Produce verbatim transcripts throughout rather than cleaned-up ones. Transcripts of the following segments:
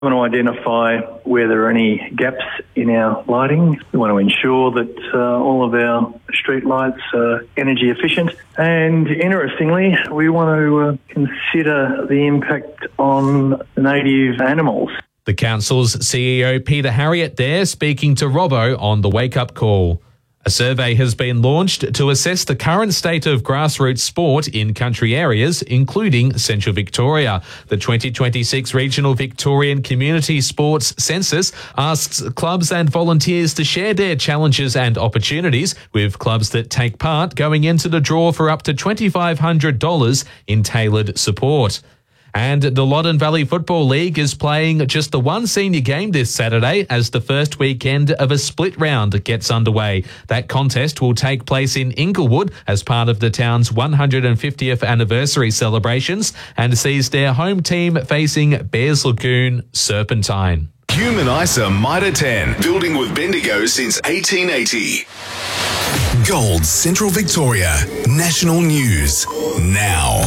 We want to identify where there are any gaps in our lighting. We want to ensure that uh, all of our street lights are energy efficient. And interestingly, we want to uh, consider the impact on native animals. The council's C E O Peter Harriott there speaking to Robbo on the Wake Up Call. A survey has been launched to assess the current state of grassroots sport in country areas, including Central Victoria. The twenty twenty-six Regional Victorian Community Sports Census asks clubs and volunteers to share their challenges and opportunities, with clubs that take part going into the draw for up to two thousand five hundred dollars in tailored support. And the Loddon Valley Football League is playing just the one senior game this Saturday as the first weekend of a split round gets underway. That contest will take place in Inglewood as part of the town's one hundred fiftieth anniversary celebrations and sees their home team facing Bears Lagoon Serpentine. Human I S A Mitre ten, building with Bendigo since eighteen eighty. Gold Central Victoria, national news now.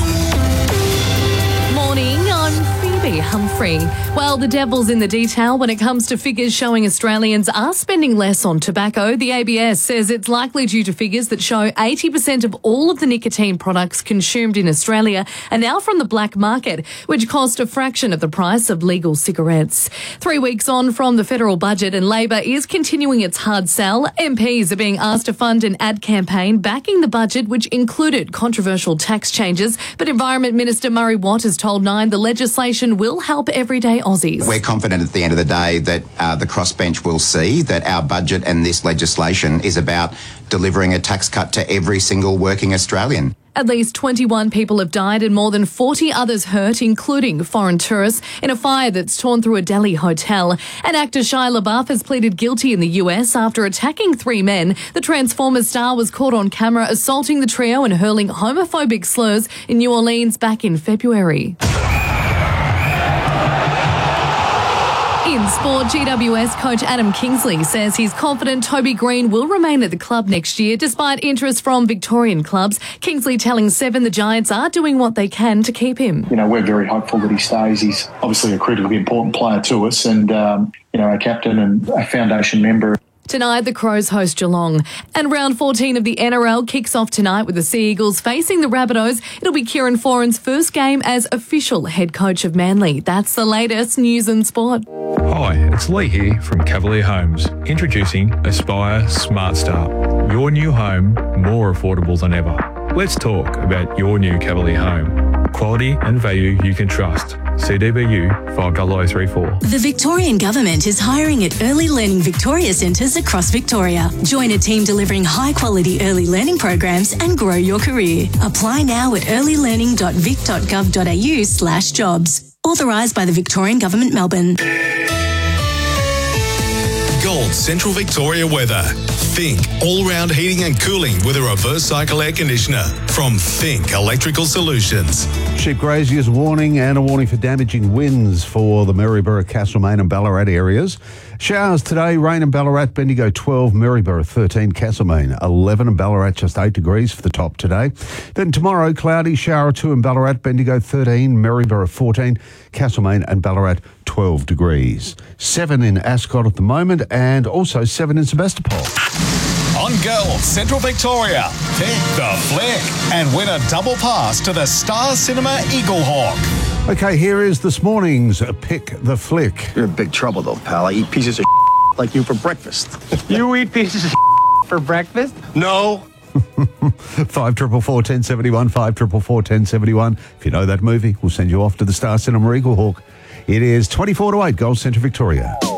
Morning, I'm Phoebe Humphrey. Well, the devil's in the detail when it comes to figures showing Australians are spending less on tobacco. The A B S says it's likely due to figures that show eighty percent of all of the nicotine products consumed in Australia are now from the black market, which cost a fraction of the price of legal cigarettes. Three weeks on from the federal budget and Labor is continuing its hard sell. M Ps are being asked to fund an ad campaign backing the budget, which included controversial tax changes. But Environment Minister Murray Watt has told Nine the legislation will help everyday Aussies. We're confident at the end of the day that uh, the crossbench will see that our budget and this legislation is about delivering a tax cut to every single working Australian. At least twenty-one people have died and more than forty others hurt, including foreign tourists, in a fire that's torn through a Delhi hotel. And actor Shia LaBeouf has pleaded guilty in the U S after attacking three men. The Transformers star was caught on camera assaulting the trio and hurling homophobic slurs in New Orleans back in February. In sport, G W S coach Adam Kingsley says he's confident Toby Green will remain at the club next year despite interest from Victorian clubs. Kingsley telling Seven the Giants are doing what they can to keep him. You know, we're very hopeful that he stays. He's obviously a critically important player to us and, um, you know, a captain and a foundation member. Tonight, the Crows host Geelong. And round fourteen of the N R L kicks off tonight with the Sea Eagles facing the Rabbitohs. It'll be Kieran Foran's first game as official head coach of Manly. That's the latest news and sport. Hi, it's Lee here from Cavalier Homes, introducing Aspire Smart Start. Your new home more affordable than ever. Let's talk about your new Cavalier home. Quality and value you can trust. C D B U five zero zero three four. The Victorian Government is hiring at Early Learning Victoria centres across Victoria. Join a team delivering high-quality early learning programs and grow your career. Apply now at early learning dot vic dot gov dot a u slash jobs. Authorised by the Victorian Government, Melbourne. Gold Central Victoria weather. Think all-round heating and cooling with a reverse cycle air conditioner from Think Electrical Solutions. Sheep graziers warning and a warning for damaging winds for the Maryborough, Castlemaine and Ballarat areas. Showers today, rain in Ballarat, Bendigo twelve, Maryborough thirteen, Castlemaine eleven and Ballarat just eight degrees for the top today. Then tomorrow, cloudy, shower or two in Ballarat, Bendigo thirteen, Maryborough fourteen, Castlemaine and Ballarat twelve degrees. seven in Ascot at the moment and also seven in Sebastopol. On Gold Central Victoria, pick the flick and win a double pass to the Star Cinema Eaglehawk. Okay, here is this morning's Pick the Flick. You're in big trouble though, pal. I eat pieces of like you for breakfast. You eat pieces of for breakfast? No. Five triple four ten seventy one. Five triple four ten seventy one. If you know that movie, we'll send you off to the Star Cinema Eaglehawk. It is twenty four to eight, Gold Central Victoria.